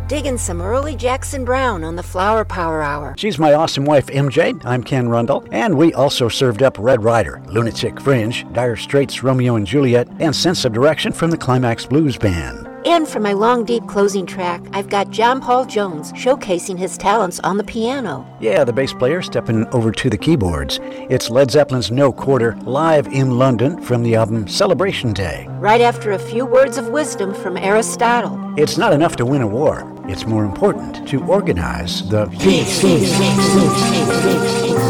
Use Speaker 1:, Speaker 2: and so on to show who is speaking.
Speaker 1: Digging some early Jackson Browne on the Flower Power Hour.
Speaker 2: She's my awesome wife, MJ. I'm Ken Rundle. And we also served up Red Rider, Lunatic Fringe, Dire Straits' Romeo and Juliet, and Sense of Direction from the Climax Blues Band.
Speaker 1: And for my long, deep closing track, I've got John Paul Jones showcasing his talents on the piano.
Speaker 2: Yeah, the bass player stepping over to the keyboards. It's Led Zeppelin's No Quarter live in London from the album Celebration Day.
Speaker 1: Right after a few words of wisdom from Aristotle.
Speaker 2: It's not enough to win a war. It's more important to organize the peace.